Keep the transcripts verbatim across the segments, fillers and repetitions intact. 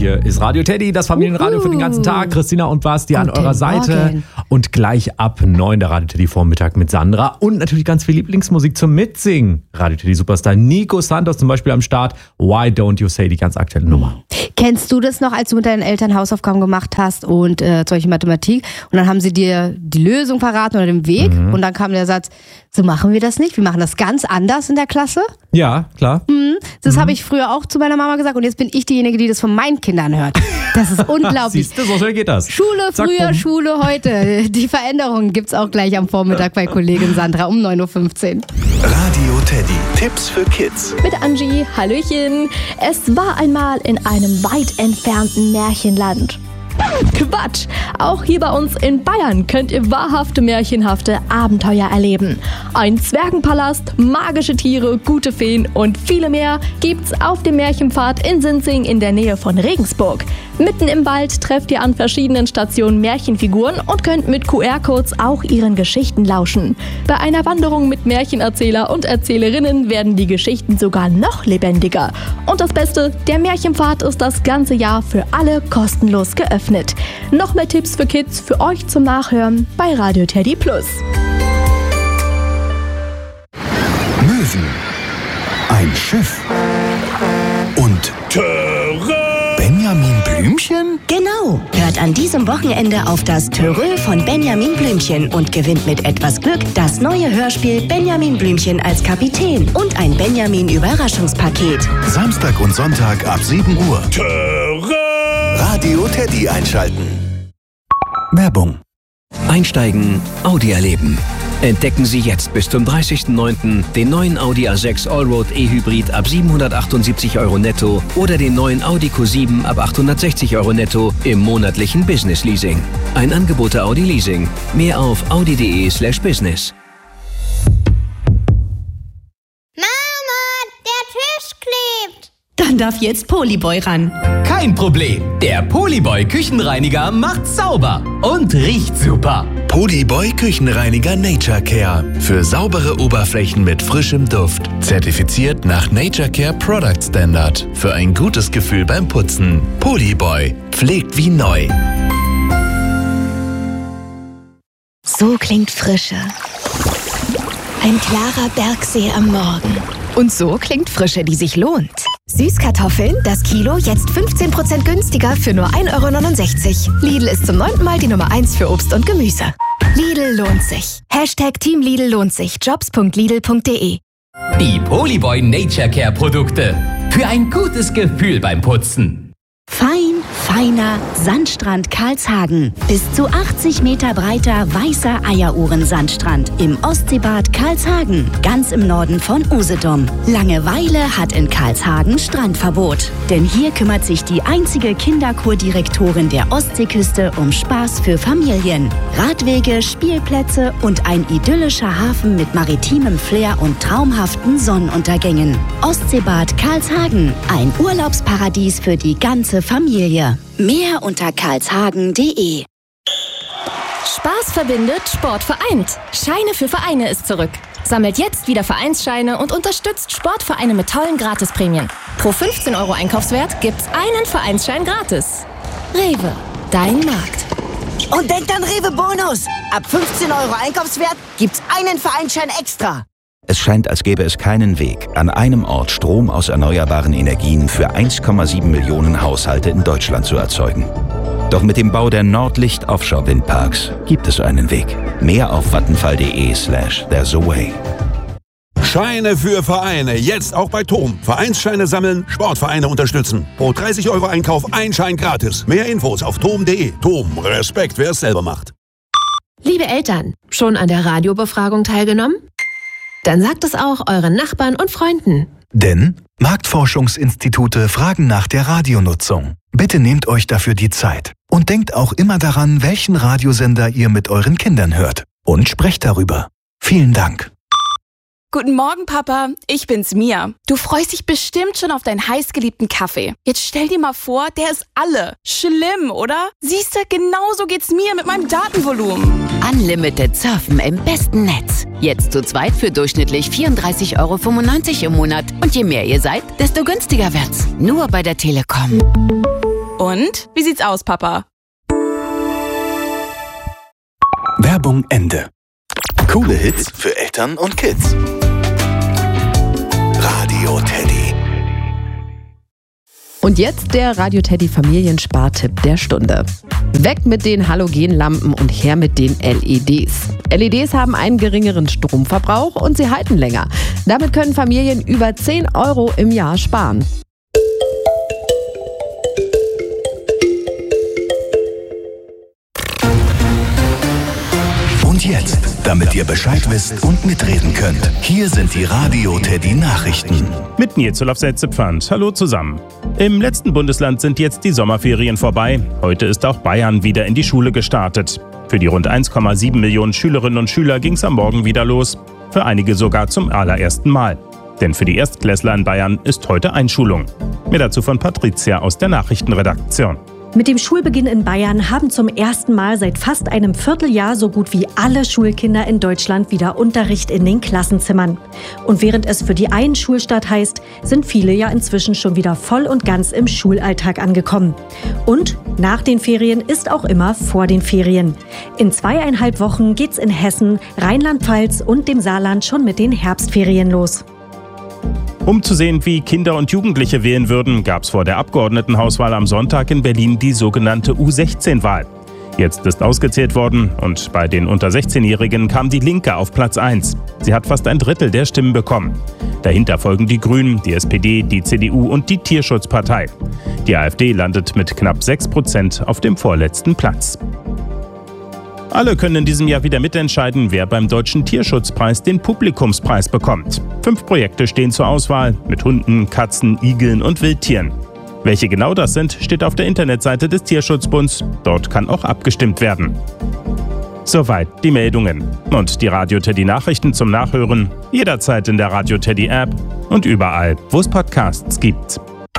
hier ist Radio Teddy, das Familienradio Uhu. Für den ganzen Tag. Christina und Basti an eurer Seite. Morgen. Und gleich ab neun der Radio Teddy Vormittag mit Sandra. Und natürlich ganz viel Lieblingsmusik zum Mitsingen. Radio Teddy Superstar Nico Santos zum Beispiel am Start. Why Don't You Say, die ganz aktuelle Nummer. Kennst du das noch, als du mit deinen Eltern Hausaufgaben gemacht hast und äh, solche Mathematik? Und dann haben sie dir die Lösung verraten oder den Weg. Mhm. Und dann kam der Satz, so machen wir das nicht. Wir machen das ganz anders in der Klasse. Ja, klar. Mhm. Das mhm. habe ich früher auch zu meiner Mama gesagt. Und jetzt bin ich diejenige, die das von meinen Kindern hört. Das ist unglaublich. Siehst du, so schnell geht das. Schule Zack, früher, bumm. Schule heute. Die Veränderungen gibt's auch gleich am Vormittag bei Kollegin Sandra um neun Uhr fünfzehn. Radio Teddy. Tipps für Kids. Mit Angie. Hallöchen. Es war einmal in einem weit entfernten Märchenland. Quatsch! Auch hier bei uns in Bayern könnt ihr wahrhafte, märchenhafte Abenteuer erleben. Ein Zwergenpalast, magische Tiere, gute Feen und viele mehr gibt's auf dem Märchenpfad in Sinzing in der Nähe von Regensburg. Mitten im Wald trefft ihr an verschiedenen Stationen Märchenfiguren und könnt mit Q R-Codes auch ihren Geschichten lauschen. Bei einer Wanderung mit Märchenerzähler und Erzählerinnen werden die Geschichten sogar noch lebendiger. Und das Beste, der Märchenpfad ist das ganze Jahr für alle kostenlos geöffnet. Noch mehr Tipps für Kids für euch zum Nachhören bei Radio Teddy Plus. Möwen, ein Schiff und Töre. Benjamin Blümchen? Genau. Hört an diesem Wochenende auf das Törö von Benjamin Blümchen und gewinnt mit etwas Glück das neue Hörspiel Benjamin Blümchen als Kapitän und ein Benjamin-Überraschungspaket. Samstag und Sonntag ab sieben Uhr. Töre. Radio Teddy einschalten. Werbung. Einsteigen, Audi erleben. Entdecken Sie jetzt bis zum dreißigsten neunten den neuen Audi A sechs Allroad E-Hybrid ab siebenhundertachtundsiebzig Euro netto oder den neuen Audi Q sieben ab achthundertsechzig Euro netto im monatlichen Business Leasing. Ein Angebot der Audi Leasing. Mehr auf audi.de slash business. Mama, der Tisch klebt. Dann darf jetzt Polyboy ran. Kein Problem. Der Polyboy Küchenreiniger macht sauber und riecht super. Polyboy Küchenreiniger Nature Care. Für saubere Oberflächen mit frischem Duft. Zertifiziert nach Nature Care Product Standard. Für ein gutes Gefühl beim Putzen. Polyboy. Pflegt wie neu. So klingt Frische. Ein klarer Bergsee am Morgen. Und so klingt Frische, die sich lohnt. Süßkartoffeln, das Kilo jetzt fünfzehn Prozent günstiger für nur ein Euro neunundsechzig. Lidl ist zum neunten Mal die Nummer eins für Obst und Gemüse. Lidl lohnt sich. Hashtag Team Lidl lohnt sich. jobs punkt lidl punkt de. Die Polyboy Nature Care Produkte. Für ein gutes Gefühl beim Putzen. Fein, feiner Sandstrand Karlshagen. Bis zu achtzig Meter breiter weißer Eieruhren-Sandstrand im Ostseebad Karlshagen, ganz im Norden von Usedom. Langeweile hat in Karlshagen Strandverbot. Denn hier kümmert sich die einzige Kinderkurdirektorin der Ostseeküste um Spaß für Familien. Radwege, Spielplätze und ein idyllischer Hafen mit maritimem Flair und traumhaften Sonnenuntergängen. Ostseebad Karlshagen, ein Urlaubsparadies für die ganze Familie. Mehr unter karlshagen punkt de. Spaß verbindet, Sport vereint. Scheine für Vereine ist zurück. Sammelt jetzt wieder Vereinsscheine und unterstützt Sportvereine mit tollen Gratisprämien. Pro fünfzehn Euro Einkaufswert gibt's einen Vereinsschein gratis. Rewe, dein Markt. Und denkt an Rewe Bonus. Ab fünfzehn Euro Einkaufswert gibt's einen Vereinsschein extra. Es scheint, als gäbe es keinen Weg, an einem Ort Strom aus erneuerbaren Energien für eins Komma sieben Millionen Haushalte in Deutschland zu erzeugen. Doch mit dem Bau der Nordlicht Offshore Windparks gibt es einen Weg. Mehr auf vattenfall.de slash there's a way. Scheine für Vereine, jetzt auch bei T O M. Vereinsscheine sammeln, Sportvereine unterstützen. Pro dreißig Euro Einkauf ein Schein gratis. Mehr Infos auf tom punkt de. T O M, Respekt, wer es selber macht. Liebe Eltern, schon an der Radiobefragung teilgenommen? Dann sagt es auch euren Nachbarn und Freunden. Denn Marktforschungsinstitute fragen nach der Radionutzung. Bitte nehmt euch dafür die Zeit. Und denkt auch immer daran, welchen Radiosender ihr mit euren Kindern hört. Und sprecht darüber. Vielen Dank. Guten Morgen, Papa. Ich bin's, Mia. Du freust dich bestimmt schon auf deinen heißgeliebten Kaffee. Jetzt stell dir mal vor, der ist alle. Schlimm, oder? Siehste, genauso geht's mir mit meinem Datenvolumen. Unlimited Surfen im besten Netz. Jetzt zu zweit für durchschnittlich vierunddreißig Euro fünfundneunzig im Monat. Und je mehr ihr seid, desto günstiger wird's. Nur bei der Telekom. Und? Wie sieht's aus, Papa? Werbung Ende. Coole Hits für Eltern und Kids. Radio Teddy. Und jetzt der Radio Teddy Familienspartipp der Stunde. Weg mit den Halogenlampen und her mit den L E Ds. L E Ds haben einen geringeren Stromverbrauch und sie halten länger. Damit können Familien über zehn Euro im Jahr sparen. Und jetzt, damit ihr Bescheid wisst und mitreden könnt, hier sind die Radio Teddy Nachrichten. Mit Nils Olaf-Setze-Pfand. Hallo zusammen. Im letzten Bundesland sind jetzt die Sommerferien vorbei. Heute ist auch Bayern wieder in die Schule gestartet. Für die rund eins Komma sieben Millionen Schülerinnen und Schüler ging es am Morgen wieder los. Für einige sogar zum allerersten Mal. Denn für die Erstklässler in Bayern ist heute Einschulung. Mehr dazu von Patricia aus der Nachrichtenredaktion. Mit dem Schulbeginn in Bayern haben zum ersten Mal seit fast einem Vierteljahr so gut wie alle Schulkinder in Deutschland wieder Unterricht in den Klassenzimmern. Und während es für die einen Schulstart heißt, sind viele ja inzwischen schon wieder voll und ganz im Schulalltag angekommen. Und nach den Ferien ist auch immer vor den Ferien. In zweieinhalb Wochen geht's in Hessen, Rheinland-Pfalz und dem Saarland schon mit den Herbstferien los. Um zu sehen, wie Kinder und Jugendliche wählen würden, gab es vor der Abgeordnetenhauswahl am Sonntag in Berlin die sogenannte U sechzehn Wahl. Jetzt ist ausgezählt worden und bei den unter sechzehnjährigen kam die Linke auf Platz eins. Sie hat fast ein Drittel der Stimmen bekommen. Dahinter folgen die Grünen, die S P D, die C D U und die Tierschutzpartei. Die AfD landet mit knapp sechs Prozent auf dem vorletzten Platz. Alle können in diesem Jahr wieder mitentscheiden, wer beim Deutschen Tierschutzpreis den Publikumspreis bekommt. Fünf Projekte stehen zur Auswahl mit Hunden, Katzen, Igeln und Wildtieren. Welche genau das sind, steht auf der Internetseite des Tierschutzbunds. Dort kann auch abgestimmt werden. Soweit die Meldungen. Und die Radio Teddy Nachrichten zum Nachhören jederzeit in der Radio Teddy App und überall, wo es Podcasts gibt.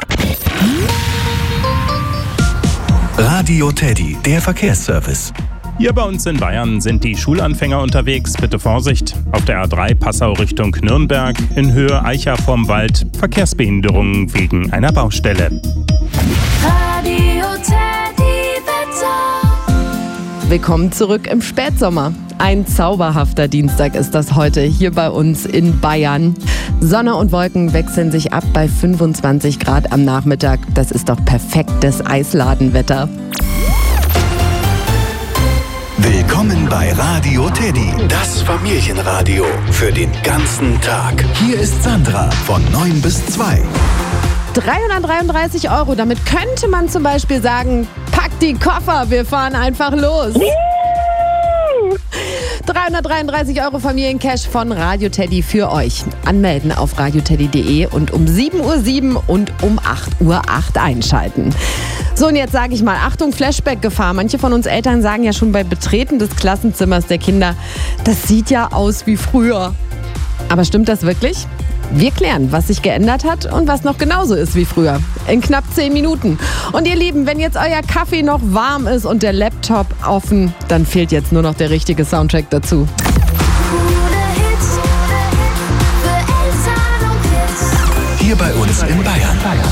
Radio Teddy, der Verkehrsservice. Hier bei uns in Bayern sind die Schulanfänger unterwegs. Bitte Vorsicht. Auf der A drei Passau Richtung Nürnberg, in Höhe Eicher vorm Wald, Verkehrsbehinderungen wegen einer Baustelle. Radio Teddy Wetter. Willkommen zurück im Spätsommer. Ein zauberhafter Dienstag ist das heute hier bei uns in Bayern. Sonne und Wolken wechseln sich ab bei fünfundzwanzig Grad am Nachmittag. Das ist doch perfektes Eisladenwetter. Willkommen bei Radio Teddy, das Familienradio für den ganzen Tag. Hier ist Sandra von neun bis zwei. dreihundertdreiunddreißig Euro, damit könnte man zum Beispiel sagen, pack die Koffer, wir fahren einfach los. dreihundertdreiunddreißig Euro Familiencash von Radio Teddy für euch. Anmelden auf radioteddy punkt de und um sieben Uhr sieben und um acht Uhr acht einschalten. So, und jetzt sage ich mal, Achtung, Flashback-Gefahr. Manche von uns Eltern sagen ja schon bei Betreten des Klassenzimmers der Kinder, das sieht ja aus wie früher. Aber stimmt das wirklich? Wir klären, was sich geändert hat und was noch genauso ist wie früher. In knapp zehn Minuten. Und ihr Lieben, wenn jetzt euer Kaffee noch warm ist und der Laptop offen, dann fehlt jetzt nur noch der richtige Soundtrack dazu. Hier bei uns in Bayern.